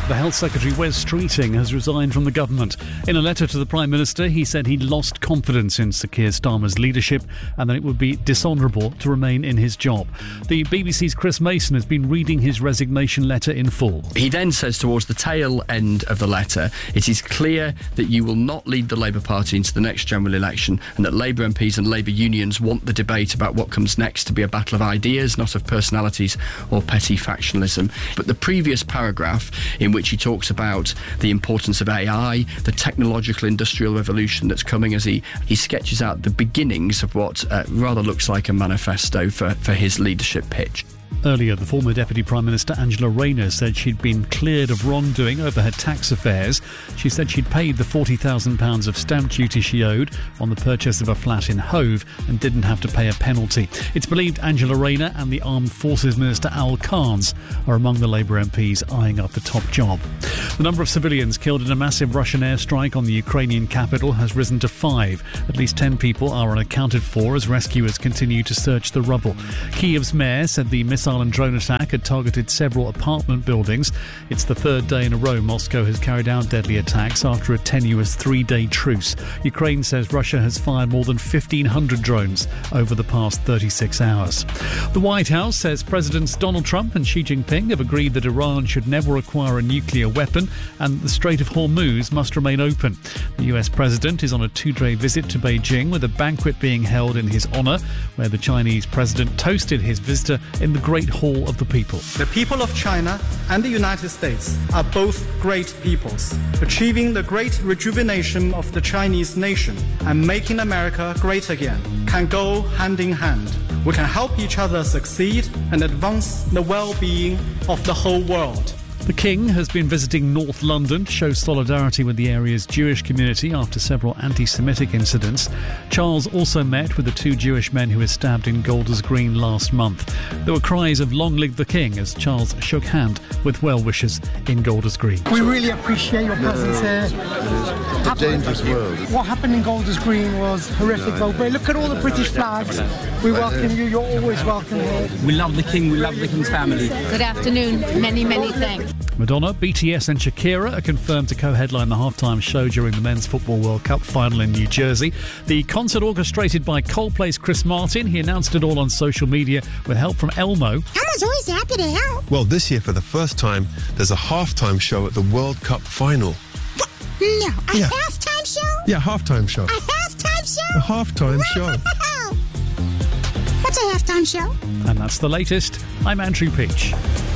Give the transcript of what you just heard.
The Health Secretary, Wes Streeting, has resigned from the government. In a letter to the Prime Minister, he said he'd lost confidence in Sir Keir Starmer's leadership and that it would be dishonourable to remain in his job. The BBC's Chris Mason has been reading his resignation letter in full. He then says towards the tail end of the letter, it is clear that you will not lead the Labour Party into the next general election and that Labour MPs and Labour unions want the debate about what comes next to be a battle of ideas, not of personalities or petty factionalism. But the previous paragraph, in which he talks about the importance of AI, the technological industrial revolution that's coming, as he sketches out the beginnings of what rather looks like a manifesto for his leadership pitch. Earlier, the former Deputy Prime Minister Angela Rayner said she'd been cleared of wrongdoing over her tax affairs. She said she'd paid the £40,000 of stamp duty she owed on the purchase of a flat in Hove and didn't have to pay a penalty. It's believed Angela Rayner and the Armed Forces Minister Al Kans are among the Labour MPs eyeing up the top job. The number of civilians killed in a massive Russian airstrike on the Ukrainian capital has risen to 5. At least 10 people are unaccounted for as rescuers continue to search the rubble. Kyiv's mayor said the missile and drone attack had targeted several apartment buildings. It's the third day in a row Moscow has carried out deadly attacks after a tenuous 3-day truce. Ukraine says Russia has fired more than 1,500 drones over the past 36 hours. The White House says Presidents Donald Trump and Xi Jinping have agreed that Iran should never acquire a nuclear weapon and the Strait of Hormuz must remain open. The US President is on a 2-day visit to Beijing with a banquet being held in his honour, where the Chinese President toasted his visitor in the Great Hall of the People. The people of China and the United States are both great peoples. Achieving the great rejuvenation of the Chinese nation and making America great again can go hand in hand. We can help each other succeed and advance the well-being of the whole world. The King has been visiting North London to show solidarity with the area's Jewish community after several anti-Semitic incidents. Charles also met with the 2 Jewish men who were stabbed in Golders Green last month. There were cries of "Long live the King" as Charles shook hand with well-wishers in Golders Green. We really appreciate your presence here. It's a dangerous world. What happened in Golders Green was horrific, but look at all the British flags. We welcome you. You're always welcome here. We love the King. We love the King's family. Good afternoon. Many, many thanks. Madonna, BTS and Shakira are confirmed to co-headline the halftime show during the Men's Football World Cup final in New Jersey. The concert orchestrated by Coldplay's Chris Martin. He announced it all on social media with help from Elmo. Elmo's always happy to help. Well, this year, for the first time, there's a halftime show at the World Cup final. No, a halftime show? Yeah, halftime show. A halftime show? A halftime show. What's a halftime show? And that's the latest. I'm Andrew Peach.